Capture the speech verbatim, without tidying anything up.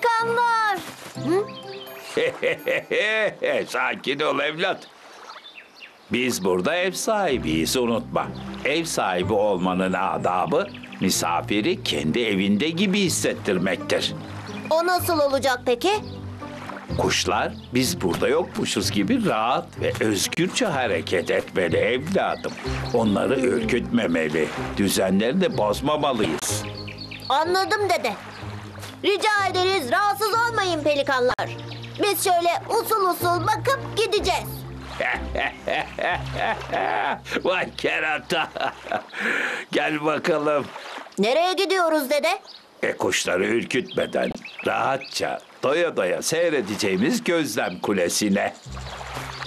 Pelikanlar. Hı? Sakin ol evlat. Biz burada ev sahibiyiz, unutma. Ev sahibi olmanın adabı misafiri kendi evinde gibi hissettirmektir. O nasıl olacak peki? Kuşlar biz burada yokmuşuz gibi rahat ve özgürce hareket etmeli evladım. Onları ürkütmemeli, düzenlerini bozmamalıyız. Anladım dede. Rica ederiz, rahatsız olmayın pelikanlar. Biz şöyle usul usul bakıp gideceğiz. Vay kerata. Gel bakalım. Nereye gidiyoruz dede? E kuşları ürkütmeden rahatça doya doya seyredeceğimiz gözlem kulesine.